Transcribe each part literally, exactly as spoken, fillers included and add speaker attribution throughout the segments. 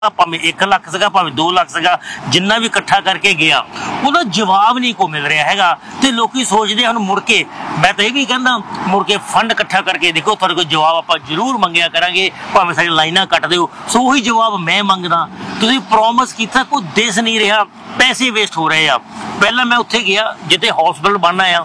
Speaker 1: ਭਾਵੇਂ ਇੱਕ ਲੱਖ ਸੀਗਾ ਭਾਵੇਂ ਦੋ ਲੱਖ ਸੀਗਾ ਜਿੰਨਾ ਵੀ ਇਕੱਠਾ ਕਰਕੇ ਗਿਆ ਉਹਦਾ ਜਵਾਬ ਨਹੀਂ ਕੋ ਮਿਲ ਰਿਹਾ ਹੈਗਾ ਤੇ ਲੋਕੀ ਸੋਚਦੇ ਹਨ ਮੁੜ ਕੇ ਮੈਂ ਤਾਂ ਇਹ ਵੀ ਕਹਿੰਦਾ ਮੁੜ ਕੇ ਫੰਡ ਇਕੱਠਾ ਕਰਕੇ ਦੇਖੋ ਤੁਹਾਡੇ ਕੋਲ ਜਵਾਬ ਆਪਾਂ ਜ਼ਰੂਰ ਮੰਗਿਆ ਕਰਾਂਗੇ ਭਾਵੇਂ ਸਾਡੀ ਲਾਈਨਾਂ ਕੱਟ ਦਿਓ ਸੋ ਉਹੀ ਜਵਾਬ ਮੈਂ ਮੰਗਦਾ ਤੁਸੀਂ ਪ੍ਰੋਮਿਸ ਕੀਤਾ ਕੋਈ ਦਿਸ ਨਹੀਂ ਰਿਹਾ ਪੈਸੇ ਵੇਸਟ ਹੋ ਰਹੇ ਆ ਪਹਿਲਾਂ ਮੈਂ ਉੱਥੇ ਗਿਆ ਜਿੱਥੇ ਹਸਪੀਟਲ ਬਣਨਾ ਆ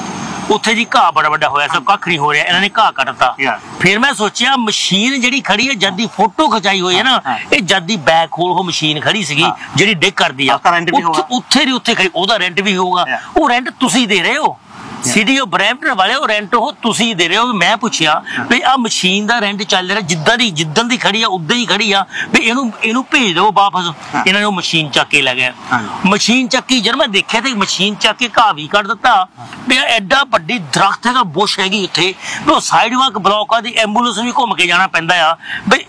Speaker 1: ਉੱਥੇ ਜੀ ਘਾਹ ਬੜਾ ਵੱਡਾ ਹੋਇਆ ਸਭ ਕੱਖ ਨਹੀਂ ਹੋ ਰਿਹਾ ਇਹਨਾਂ ਨੇ ਘਾਹ ਕੱਟਤਾ ਫਿਰ ਮੈਂ ਸੋਚਿਆ ਮਸ਼ੀਨ ਜਿਹੜੀ ਖੜੀ ਹੈ ਜਦ ਦੀ ਫੋਟੋ ਖਿਚਾਈ ਹੋਈ ਹੈ ਨਾ ਇਹ ਜਦ ਦੀ ਬੈਕ ਹੋਲ ਉਹ ਮਸ਼ੀਨ ਖੜੀ ਸੀਗੀ ਜਿਹੜੀ ਡਿੱਗ ਕਰਦੀ ਆ ਉੱਥੇ ਦੀ ਉੱਥੇ ਖੜੀ ਉਹਦਾ ਰੈਂਟ ਵੀ ਹੋਊਗਾ ਉਹ ਰੈਂਟ ਤੁਸੀਂ ਦੇ ਰਹੇ ਹੋ ਸਿਟੀ ਆਫ ਬਰੈਂਪਟਨ ਵਾਲੇ ਉਹ ਰੈਂਟ ਉਹ ਤੁਸੀਂ ਦੇ ਰਹੇ ਹੋ ਮੈਂ ਪੁੱਛਿਆ ਵੀ ਆਹ ਮਸ਼ੀਨ ਦਾ ਰੈਂਟ ਚੱਲ ਰਿਹਾ ਜਿੱਦਾਂ ਦੀ ਜਿੱਦਣ ਦੀ ਖੜੀ ਆ ਉਦਾਂ ਹੀ ਖੜੀ ਆ ਵੀ ਇਹਨੂੰ ਇਹਨੂੰ ਭੇਜ ਦਿਓ ਵਾਪਸ ਇਹਨਾਂ ਨੇ ਉਹ ਮਸ਼ੀਨ ਚੱਕ ਕੇ ਲੈ ਗਿਆ ਮਸ਼ੀਨ ਚੱਕੀ ਜਦ ਮੈਂ ਦੇਖਿਆ ਤੇ ਮਸ਼ੀਨ ਚੱਕ ਕੇ ਘਾਹ ਵੀ ਕੱਢ ਦਿੱਤਾ ਵੀ ਐਡਾ ਵੱਡੀ ਦਰਖਤ ਹੈਗਾ ਬੁਸ਼ ਹੈਗੀ ਉੱਥੇ ਵੀ ਉਹ ਸਾਈਡ ਵਾਕ ਬਲੌਕਾਂ ਦੀ ਐਂਬੂਲੈਂਸ ਵੀ ਘੁੰਮ ਕੇ ਜਾਣਾ ਪੈਂਦਾ ਆ ਵੀ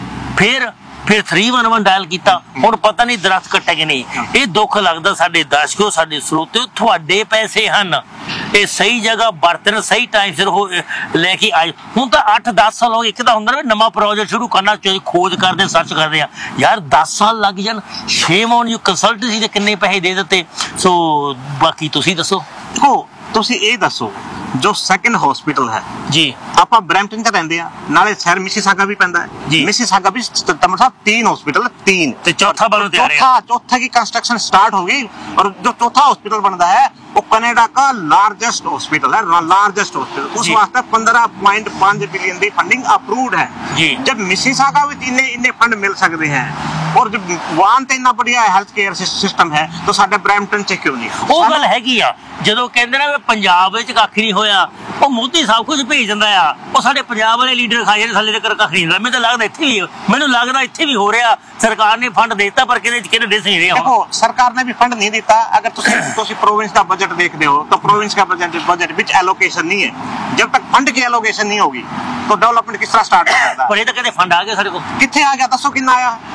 Speaker 1: ਫਿਰ ਫਿਰ ਥ੍ਰੀ ਵਨ ਵਨ ਡਾਇਲ ਕੀਤਾ ਹੁਣ ਪਤਾ ਨਹੀਂ ਦਰਖਤ ਕੱਟੇ ਕਿ ਨਹੀਂ ਇਹ ਦੁੱਖ ਲੱਗਦਾ ਸਾਡੇ ਦਰਸ਼ਕੋ ਸਾਡੇ ਸਰੋਤਿਓ ਤੁਹਾਡੇ ਪੈਸੇ ਹਨ ਇਹ ਸਹੀ ਜਗ੍ਹਾ ਵਰਤਣ ਸਹੀ ਟਾਈਮ ਸਿਰ ਉਹ ਲੈ ਕੇ ਆਏ ਹੁਣ ਤਾਂ ਅੱਠ ਦਸ ਸਾਲ ਹੋ ਗਏ ਇੱਕ ਤਾਂ ਹੁੰਦਾ ਨਾ ਨਵਾਂ ਪ੍ਰੋਜੈਕਟ ਸ਼ੁਰੂ ਕਰਨਾ ਖੋਜ ਕਰਦੇ ਸਰਚ ਕਰਦੇ ਆ ਯਾਰ ਦਸ ਸਾਲ ਲੱਗ ਜਾਣ ਸ਼ੇਮ ਔਨ ਯੂ ਕੰਸਲਟੈਂਸੀ ਦੇ ਕਿੰਨੇ ਪੈਸੇ ਦੇ ਦਿੱਤੇ ਸੋ ਬਾਕੀ ਤੁਸੀਂ ਦੱਸੋ
Speaker 2: ਦੇਖੋ ਤੁਸੀਂ ਇਹ ਦੱਸੋ जो सैकंड हॉस्पिटल है
Speaker 1: जी
Speaker 2: आप ब्रैम्पटन च रहिंदे आ नाले शहर मिसिसागा भी पैंदा है जी मिसिसागा भी तमर साहब तीन हॉस्पिटल तीन
Speaker 1: ते चौथा बनने तैयार है
Speaker 2: चौथा चौथा की कंस्ट्रक्शन स्टार्ट हो गई और जो चौथा हॉस्पिटल बनता है वो कनाडा का लार्जेस्ट हॉस्पिटल है लार्जेस्ट हॉस्पिटल उस वास्ते पंद्रह पॉइंट पांच बिलियन की फंडिंग अप्रूव्ड है
Speaker 1: जी जब
Speaker 2: मिसिसागा में इन्ने इन्ने फंड मिल सकते हैं और जब वहां ते इतना बढ़िया हेल्थ केयर सिस्टम है तो साडे ब्रैम्पटन च क्यों नहीं
Speaker 1: ਉਹ ਗੱਲ ਹੈਗੀ ਆ ਜਦੋਂ ਕਹਿੰਦੇ ਨਾ ਪੰਜਾਬ ਵਿੱਚ ਕੱਖ ਨਹੀਂ ਹੋਇਆ ਉਹ ਮੋਦੀ ਸਭ ਕੁਝ ਭੇਜ ਦਿੰਦਾ ਆ ਉਹ ਸਾਡੇ ਪੰਜਾਬ ਵਾਲੇ ਲੀਡਰ ਖਾਏ ਜਿਹੜੇ ਥੱਲੇ ਦੇ ਕਰ ਕੱਖ ਨਹੀਂ ਹੁੰਦਾ ਮੈਨੂੰ ਤਾਂ ਲੱਗਦਾ ਇੱਥੇ ਵੀ ਮੈਨੂੰ ਲੱਗਦਾ ਇੱਥੇ ਵੀ ਹੋ ਰਿਹਾ ਸਰਕਾਰ ਨੇ ਫੰਡ ਦੇ ਦਿੱਤਾ ਪਰ ਕਿਹਦੇ ਕਿਹਦੇ ਦਿਸ ਨਹੀਂ ਰਿਹਾ
Speaker 2: देखो सरकार ने भी फंड नहीं दिता अगर तुसी तुसी प्रोविंस का बजट देखते हो तो प्रोविंस का बजट बजट विच एलोकेशन नहीं है जब तक फंड की एलोकेशन नहीं होगी तो डेवलपमेंट किस तरह स्टार्ट हो सकता है
Speaker 1: पर ये तो कहते फंड आ गए सारे को
Speaker 2: किथे आ गया दसो कितना आया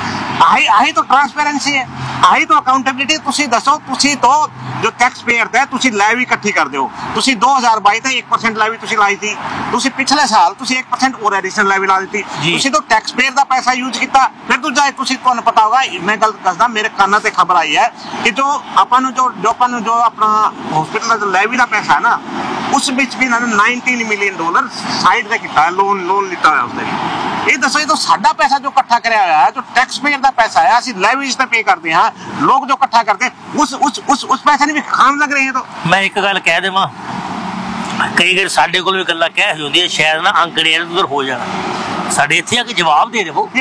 Speaker 2: आही आही तो ट्रांसपेरेंसी है आही तो अकाउंटेबिलिटी तुसी दसो तुसी तो जो टैक्स पेयर थे तुसी लैवी इकट्ठी कर दो तुसी दो हज़ार बाईस ते एक परसेंट लैवी तुसी लाई थी तुसी पिछले साल तुसी एक परसेंट और एडिशनल लैवी ला दी तुसी तो टैक्स पेयर दा पैसा यूज किया फिर दूजा तुसी तुहानू पता होगा मैं गल दसदा मेरे कानां ते खबर आई है कि जो आपां नू जो जो आपां नू जो अपना हॉस्पिटल दा जो लैवी दा पैसा है ना उस विच भी इन्होंने नाइनटीन मिलियन डॉलर साइड ते कीता है लोन लोन लिता है उसने ये दसो ये तो साडा पैसा जो इकट्ठा कराया होया है जो टैक्स पेयर दा पैसा है असि लेवीज ते पे करते हैं लोग जो इकट्ठा करते हैं उस उस उस उस पैसे ने भी खान लग रहे हैं तो
Speaker 1: मैं एक गल कह देवां कई बार साडे कोल भी गल्लां कह होंदी शायद ना अंकड़े इधर हो जाना साडे इत्थे आके जवाब दे देवो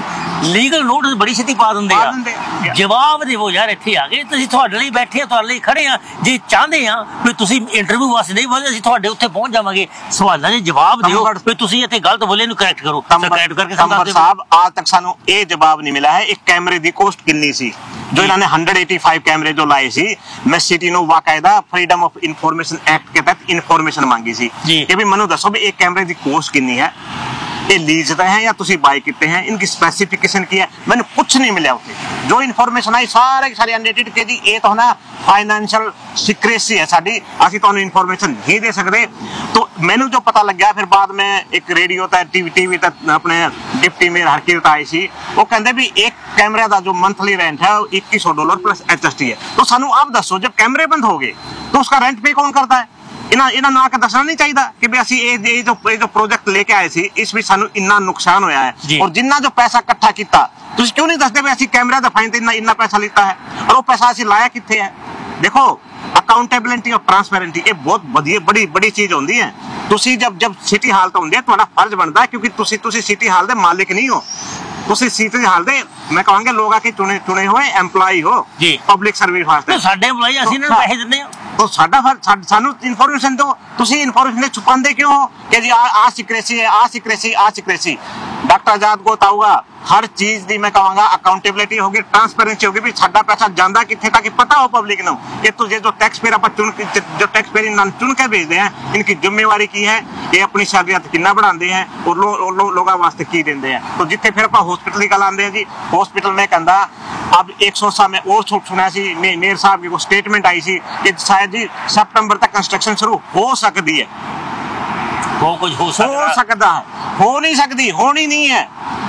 Speaker 1: ਲੀਗਲ ਨੋਟਿਸ ਬੜੀ ਛੇਤੀ ਪਾ ਦਿੰਦੇ ਆ ਜਵਾਬ ਦੇਵੋ ਯਾਰ ਇੱਥੇ ਆ ਗਏ ਤੁਸੀਂ ਤੁਹਾਡੇ ਲਈ ਬੈਠੇ ਆ ਤੁਹਾਡੇ ਲਈ ਖੜੇ ਆ ਜੇ ਚਾਹੁੰਦੇ ਆ ਵੀ ਤੁਸੀਂ ਇੰਟਰਵਿਊ ਵਾਸਤੇ ਨਹੀਂ ਬੋਲਦੇ ਅਸੀਂ ਤੁਹਾਡੇ ਉੱਥੇ ਪਹੁੰਚ ਜਾਵਾਂਗੇ ਸਵਾਲਾਂ ਦੇ ਜਵਾਬ ਦਿਓ ਵੀ ਤੁਸੀਂ ਇੱਥੇ ਗਲਤ ਬੋਲੇ ਨੂੰ ਕਰੈਕਟ ਕਰੋ ਕਰੈਕਟ ਕਰਕੇ
Speaker 2: ਸੰਬਰ ਸਾਹਿਬ आज तक सानू ਇਹ ਜਵਾਬ ਨਹੀਂ ਮਿਲਿਆ ਹੈ ਇੱਕ ਕੈਮਰੇ ਦੀ ਕੋਸਟ ਕਿੰਨੀ ਸੀ जो इन्होंने एक सौ पचासी कैमरे जो लाए सी मैं सिटी नु बाकायदा फ्रीडम ऑफ इंफॉर्मेशन एक्ट के तहत इंफॉर्मेशन मांगी सी कि भी मनु दसो भी एक कैमरे दी कॉस्ट कितनी है ये लीज हैं या तुसी बाय किते हैं इनकी स्पेसिफिकेशन की है मैंने कुछ नहीं मिला उसे जो इन्फॉर्मेशन आई सारे सारे अनडेटेड के जी ये तो ना फाइनेंशियल सीक्रेसी है साडी असि तुहानू इन्फॉर्मेशन नहीं दे सकते तो मैनू जो पता लग गया फिर बाद में एक रेडियो ते टीवी टीवी ते अपने डिप्टी मेयर हरकीरत आई सी वो कहंदे भी एक कैमरे दा जो मंथली रेंट है इक्कीस सौ डॉलर प्लस एचएसटी है तो सानू आप दसो जब कैमरे बंद हो गए तो उसका रेंट पे कौन करता है इन्हां इन्हां ना के दसना नहीं चाहिए कि भी असी ये जो ये जो प्रोजेक्ट लेके आए सी इस भी सानू इन्ना नुकसान होया है और जिन्ना जो पैसा इकट्ठा किया तुसीं क्यों नहीं दसदे भी असी कैमरा दा फाइन ते इन्ना इन्ना पैसा लिता है और वो पैसा असी लाया कित्थे है देखो अकाउंटेबिलिटी और ट्रांसपेरेंसी ये बहुत बढ़िया बड़ी बड़ी चीज होती है तुसीं जब जब सिटी हाल तो होंदी है तुहाडा फर्ज बनता है क्योंकि तुसीं तुसीं सिटी हाल दे मालिक नहीं हो तुसीं सिटी हाल दे मैं कहूंगा लोग आके चुने चुने हुए एम्प्लॉय हो पब्लिक सर्विस वास्ते
Speaker 1: साडे एम्प्लॉय असीं इन्हां नूं पैसे दिंदे हां
Speaker 2: तो साडा फर्ज सानू इन्फॉर्मेशन दो तुसीं इन्फॉर्मेशन छुपांदे क्यों हो कि जी आ आ सीक्रेसी है आ सीक्रेसी आ सीक्रेसी डॉक्टर आजाद को बताऊंगा हर चीज दी मैं कहूंगा अकाउंटेबिलिटी होगी ट्रांसपेरेंसी होगी भी साडा पैसा जांदा किथे ताकि पता हो पब्लिक नु कि तुझे जो टैक्स पेयर आप चुन जो टैक्स पेयर इन्हां चुन के भेजदे हैं इनकी जिम्मेवारी की है ये अपनी सैलरी कितना बढ़ाते हैं और लो, लो, लोगों वास्ते की देंदे हैं तो जिथे फिर आप हॉस्पिटल की गल आंदे हैं जी हॉस्पिटल में कहंदा अब एक सौ सा में वो सुनया सी मेयर साहब की कोई स्टेटमेंट आई सी कि शायद जी सितंबर तक कंस्ट्रक्शन शुरू हो सकती है
Speaker 1: वो कुछ हो सकता
Speaker 2: हो सकता है हो नहीं सकती होनी नहीं है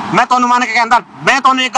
Speaker 2: ਮੈਂ ਤੁਹਾਨੂੰ ਮੰਨ ਕੇ ਕਹਿੰਦਾ, ਮੈਂ ਤੁਹਾਨੂੰ ਇੱਕ